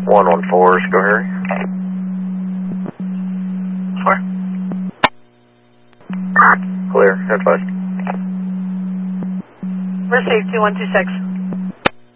114, go Harry. 4. Clear, advise. Received 2126.